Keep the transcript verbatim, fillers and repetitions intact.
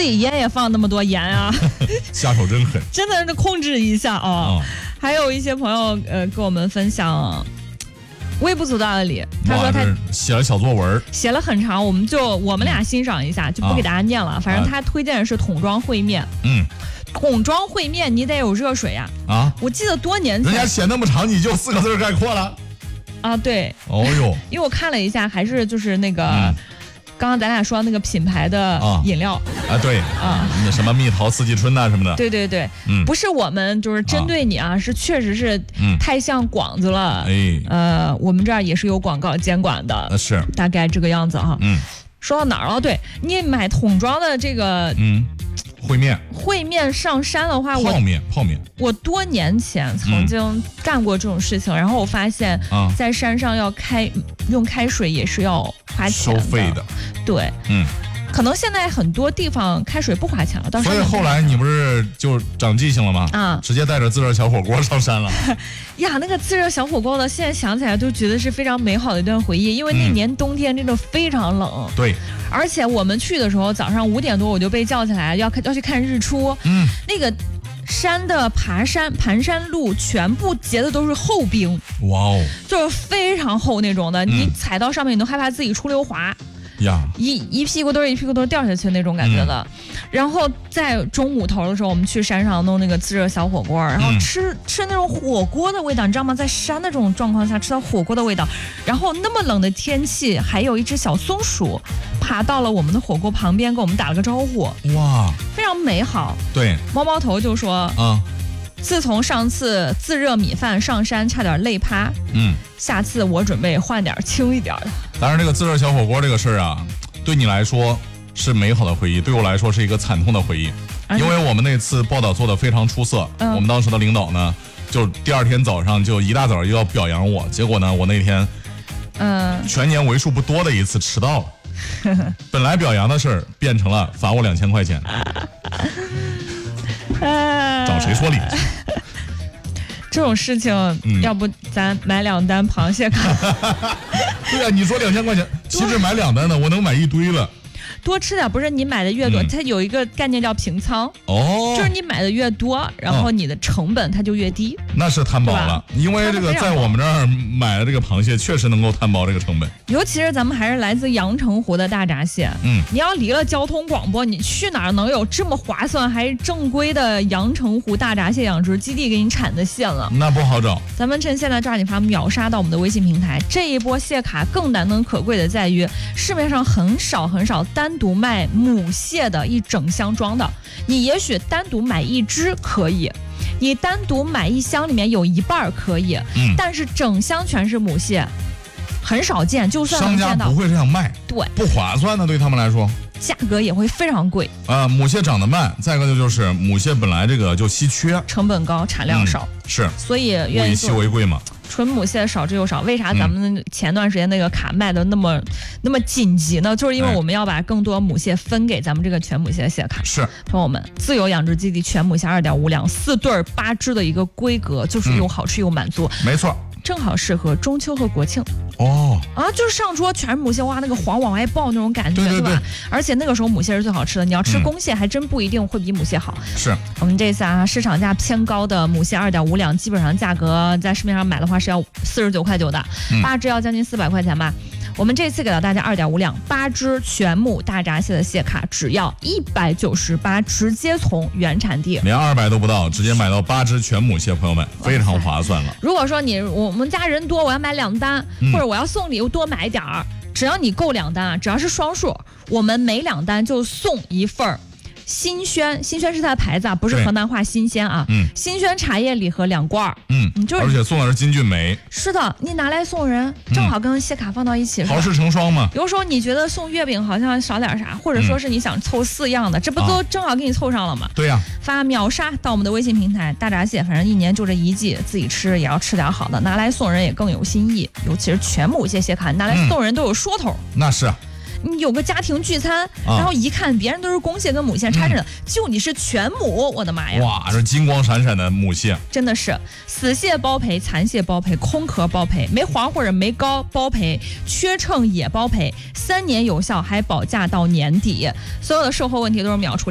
己盐也放那么多盐啊， 下手真狠， 真的是控制一下啊、哦。还有一些朋友呃跟我们分享微不足道的礼，他说他写了小作文， 写了很长，我们就我们俩欣赏一下，就不给大家念了。啊、反正他推荐的是桶装烩面， 嗯， 桶装烩面你得有热水呀、啊。啊，我记得多年前人家写那么长，你就四个字概括了。 啊，对， 哦呦， 因为我看了一下，还是就是那个。嗯，刚刚咱俩说那个品牌的饮料啊, 啊，对啊，那什么蜜桃四季春呐、啊、什么的， 对对对，嗯，不是我们就是针对你啊，啊是确实是太像广子了，哎，呃，我们这儿也是有广告监管的， 呃、是大概这个样子哈， 嗯， 说到哪儿了？对你买桶装的这个， 嗯。烩面， 烩面上山的话， 泡面，泡面。 我多年前曾经干过这种事情，嗯、然后我发现，在山上要开用开水也是要花钱的， 收费的。对，嗯， 可能现在很多地方开水不花钱了， 所以后来你不是就长记性了吗？啊，直接带着自热小火锅上山了。 呀，那个自热小火锅呢，现在想起来都觉得是非常美好的一段回忆，因为那年冬天真的非常冷。 嗯、对。 而且我们去的时候，早上五点多我就被叫起来，要看要去看日出。嗯，那个山的爬山盘山路全部结的都是厚冰， 哇哦， 就是非常厚那种的，嗯、你踩到上面你都害怕自己出溜滑。 呀， 一一屁股墩儿一屁股墩儿掉下去那种感觉的。嗯、然后在中午头的时候，我们去山上弄那个自热小火锅，然后吃、嗯、吃那种火锅的味道，你知道吗？在山那种状况下吃到火锅的味道，然后那么冷的天气，还有一只小松鼠爬到了我们的火锅旁边，跟我们打了个招呼。哇，非常美好。 对， 猫猫头就说啊。自从上次自热米饭上山差点累趴，嗯，下次我准备换点轻一点的。 当然，这个自热小火锅这个事儿啊，对你来说是美好的回忆，对我来说是一个惨痛的回忆，啊、因为我们那次报道做得非常出色，嗯、我们当时的领导呢，就第二天早上就一大早就要表扬我，结果呢，我那天，嗯，全年为数不多的一次迟到了，本来表扬的事儿变成了罚我两千块钱。找谁说理去？ 这种事情，嗯、要不咱买两单螃蟹卡？ 对啊，你说两千块钱，其实买两单的，我能买一堆了。 多吃点，不是你买的越多，嗯、它有一个概念叫平仓哦，就是你买的越多，然后你的成本它就越低。 那是摊薄了，因为这个在我们这儿买的这个螃蟹确实能够摊薄这个成本。 尤其是咱们还是来自阳澄湖的大闸蟹，嗯，你要离了交通广播，你去哪儿能有这么划算还正规的阳澄湖大闸蟹养殖基地给你产的蟹了？ 那不好找。 咱们趁现在抓紧发秒杀到我们的微信平台。这一波蟹卡更难能可贵的在于，市面上很少很少单独卖母蟹的一整箱装的，你也许单独买一只可以，你单独买一箱里面有一半可以，嗯，但是整箱全是母蟹很少见，就算能见到商家不会这样卖， 对， 不划算的对他们来说， 价格也会非常贵啊、呃。母蟹长得慢，再一个就是母蟹本来这个就稀缺， 成本高，产量少， 嗯、是， 所以愿意物以稀为贵嘛。 纯母蟹少之又少，为啥咱们前段时间那个卡卖的那么、嗯、那么紧急呢？就是因为我们要把更多母蟹分给咱们这个全母蟹蟹卡。 是， 朋友们，自由养殖基地全母蟹二点五两，四对八只的一个规格，就是又好吃又满足。 嗯、没错。 正好适合中秋和国庆哦啊，就是上桌全是母蟹，哇，那个黄往外爆那种感觉， 对对对， 对吧？而且那个时候母蟹是最好吃的，你要吃公蟹还真不一定会比母蟹好。 嗯、是我们这次啊，市场价偏高的母蟹二点五两，基本上价格在市面上买的话是要四十九块九的，八只要将近四百块钱吧。我们这次给到大家二点五两八只全母大闸蟹的蟹卡，只要一百九十八，直接从原产地， 连二百都不到，直接买到八只全母蟹，朋友们非常划算了。 如果说你我们家人多，我要买两单，或者我要送礼物多买一点儿，只要你够两单啊，只要是双数，我们每两单就送一份儿。新鲜，新鲜是它的牌子啊，不是河南话新鲜啊。嗯，新鲜茶叶礼盒两罐， 嗯，就是而且送的是金骏眉。 是的，你拿来送人，正好跟蟹卡放到一起， 好事成双嘛。 有时候你觉得送月饼好像少点啥，或者说是你想凑四样的，嗯、这不都正好给你凑上了吗？ 对呀、啊， 发秒杀到我们的微信平台，大闸蟹，反正一年就这一季，自己吃也要吃点好的，拿来送人也更有新意。尤其是全母蟹蟹卡，拿来送人都有说头。嗯、 那是。 你有个家庭聚餐，啊、然后一看别人都是公蟹跟母蟹掺着的，嗯、就你是全母，我的妈呀！ 哇，这金光闪闪的母蟹， 真的是死蟹包赔，残蟹包赔，空壳包赔，没黄或者没膏包赔，缺秤也包赔，三年有效，还保价到年底，所有的售后问题都是秒出。